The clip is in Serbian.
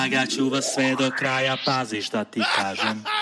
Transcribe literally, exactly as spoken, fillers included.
Nagaću vas sve do kraja, pazi šta ti kažem.